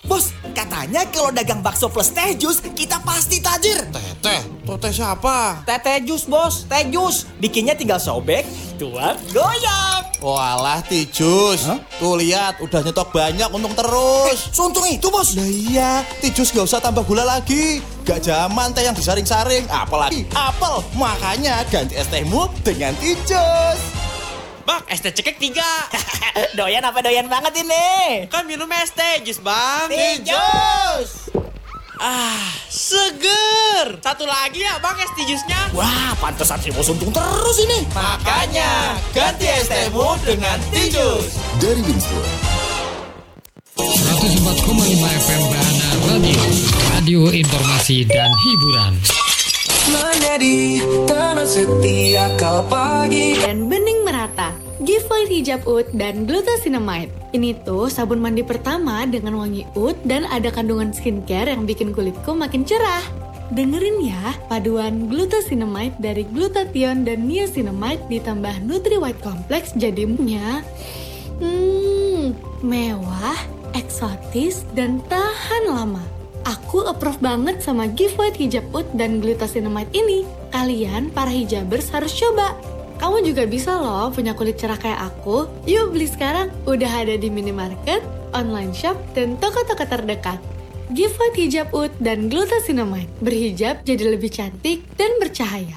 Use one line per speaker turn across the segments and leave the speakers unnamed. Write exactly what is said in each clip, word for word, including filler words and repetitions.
Bos, katanya kalau dagang bakso plus teh jus, kita pasti tajir.
Teh, teh, tuh teh siapa?
Teh teh jus, bos, teh jus. Bikinnya tinggal sobek, tuang, goyang.
Walah, Tijus. Huh? Tuh lihat, udah nyetok banyak, untung terus.
Eh, seuntung itu, bos.
Nah iya, Tijus gak usah tambah gula lagi. Gak zaman teh yang disaring-saring, apalagi apel. Makanya ganti es tehmu dengan Tijus.
Bang, es teh cekek tiga.
Doyan apa doyan banget ini?
Kan minum es teh jus, Bang.
Tijus.
Ah, seger. Satu lagi ya, Bang, es teh jusnya.
Wah, pantesan si bos untung terus ini.
Makanya ganti es tehmu dengan Tijus.
Dari Winston
seratus empat koma lima F M Bahana Radio, radio informasi dan hiburan.
Menjadi teman setia kau pagi
dan bening merata. Giveaway hijab oud dan glucosinamide. Ini tuh sabun mandi pertama dengan wangi oud dan ada kandungan skincare yang bikin kulitku makin cerah. Dengerin ya, paduan glucosinamide dari glutathione dan niacinamide ditambah Nutri White Complex jadinya hmm, mewah, eksotis, dan tahan lama. Aku approve banget sama giveaway hijab oud dan glucosinamide ini. Kalian para hijabers harus coba. Kamu juga bisa loh punya kulit cerah kayak aku. Yuk beli sekarang, udah ada di minimarket, online shop, dan toko-toko terdekat. Giveaway hijab oud dan glucosinamide. Berhijab jadi lebih cantik dan bercahaya.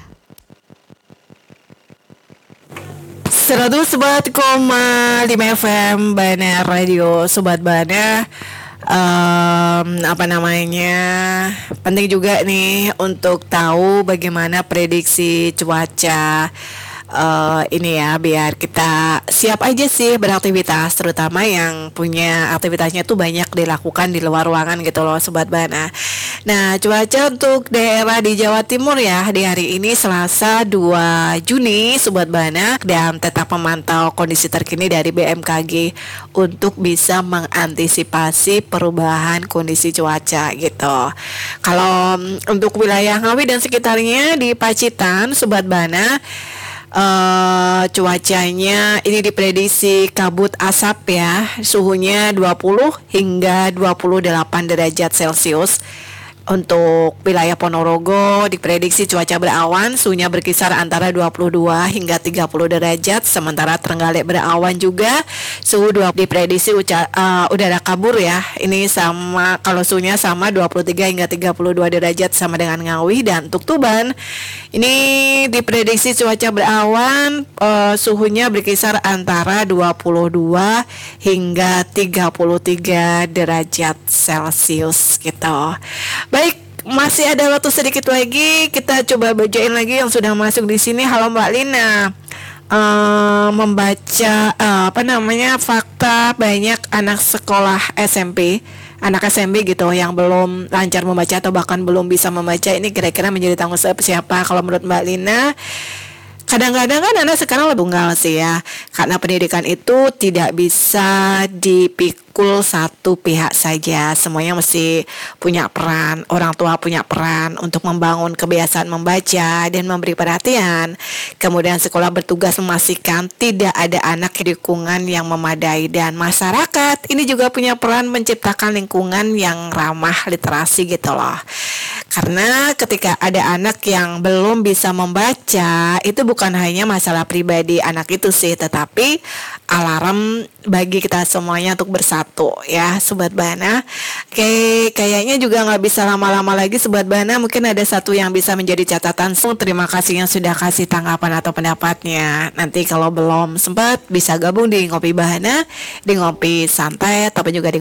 seratus empat koma lima F M Bahana Radio, Sobat Bahana. Um, apa namanya penting juga nih untuk tahu bagaimana prediksi cuaca uh, ini ya, biar kita siap aja sih beraktivitas, terutama yang punya aktivitasnya tuh banyak dilakukan di luar ruangan gitu loh Sobat Bahana. Nah, cuaca untuk daerah di Jawa Timur ya di hari ini Selasa dua Juni Sobat Bahana, dan tetap memantau kondisi terkini dari B M K G untuk bisa mengantisipasi perubahan kondisi cuaca gitu. Kalau untuk wilayah Ngawi dan sekitarnya di Pacitan Sobat Bahana, Uh, cuacanya ini diprediksi kabut asap ya, suhunya dua puluh hingga dua puluh delapan derajat Celcius. Untuk wilayah Ponorogo diprediksi cuaca berawan, suhunya berkisar antara dua puluh dua hingga tiga puluh derajat. Sementara Trenggalek berawan juga, suhu dua diprediksi uca, uh, udara kabur ya. Ini sama, kalau suhunya sama dua puluh tiga hingga tiga puluh dua derajat sama dengan Ngawi. Dan untuk Tuban ini diprediksi cuaca berawan, uh, suhunya berkisar antara dua puluh dua hingga tiga puluh tiga derajat Celcius gitu. Baik, masih ada waktu sedikit lagi, kita coba bacain lagi yang sudah masuk di sini. Halo Mbak Lina, uh, membaca uh, apa namanya fakta banyak anak sekolah S M P, anak S M P gitu yang belum lancar membaca atau bahkan belum bisa membaca, ini kira-kira menjadi tanggung jawab siapa? Kalau menurut Mbak Lina, kadang-kadang kan anak sekarang lebih tunggal sih ya, karena pendidikan itu tidak bisa dipikul satu pihak saja, semuanya mesti punya peran, orang tua punya peran untuk membangun kebiasaan membaca dan memberi perhatian. Kemudian sekolah bertugas memastikan tidak ada anak di lingkungan yang memadai, dan masyarakat ini juga punya peran menciptakan lingkungan yang ramah literasi gitu loh. Karena ketika ada anak yang belum bisa membaca, itu bukan hanya masalah pribadi anak itu sih, tetapi alarm bagi kita semuanya untuk bersatu ya Sobat Bahana. Oke, kayaknya juga gak bisa lama-lama lagi Sobat Bahana, mungkin ada satu yang bisa menjadi catatan. Terima kasih yang sudah kasih tanggapan atau pendapatnya. Nanti kalau belum sempat bisa gabung di Ngopi Bahana, di Ngopi Santai, ataupun juga di